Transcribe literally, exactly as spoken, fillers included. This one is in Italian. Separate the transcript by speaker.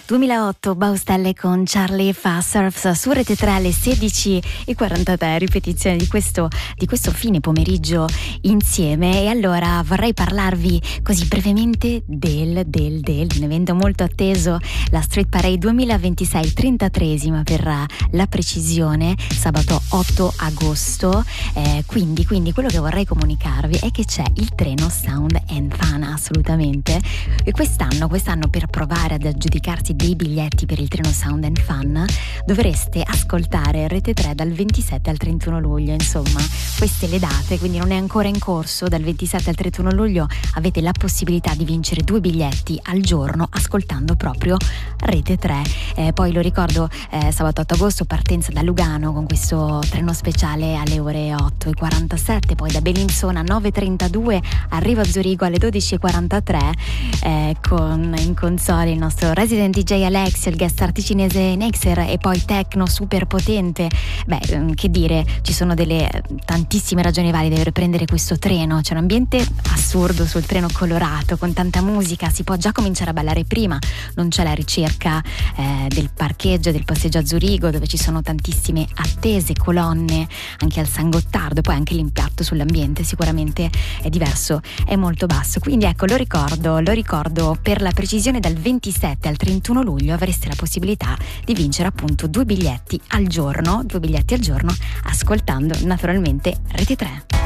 Speaker 1: duemilaotto, Baustelle con Charlie fa Surf su Rete tre alle sedici e quarantatré, ripetizione di questo, di questo fine pomeriggio insieme. E allora vorrei parlarvi così brevemente del, del, del, un evento molto atteso, la Street Parade duemilaventisei, trentatreesima per la precisione, sabato otto agosto. Eh, quindi, quindi quello che vorrei comunicarvi è che c'è il treno Sound and Fun, assolutamente. E quest'anno, quest'anno per provare ad aggiudicarsi dei biglietti per il treno Sound and Fun dovreste ascoltare Rete tre dal ventisette al trentuno luglio. Insomma, queste le date, quindi non è ancora in corso. Dal ventisette al trentuno luglio avete la possibilità di vincere due biglietti al giorno ascoltando proprio Rete tre. Eh, poi lo ricordo, eh, sabato otto agosto partenza da Lugano con questo treno speciale alle ore otto e quarantasette, poi da Bellinzona nove e trentadue arriva a Zurigo alle dodici e quarantatré, eh, con in console il nostro resident D J Alexio, il guest star cinese Nexer e poi techno super potente. Beh, che dire, ci sono delle tantissime ragioni valide per prendere questo treno. C'è un ambiente assurdo sul treno colorato con tanta musica, si può già cominciare a ballare prima, non c'è la ricerca eh, del parcheggio, del passeggio a Zurigo dove ci sono tantissime attese, colonne anche al San Gottardo, poi anche l'impatto sull'ambiente sicuramente è diverso, è molto basso. Quindi ecco, lo ricordo, lo ricordo per la precisione, dal ventisette al trentuno luglio avreste la possibilità di vincere appunto due biglietti al giorno, due biglietti al giorno ascoltando naturalmente Rete tre.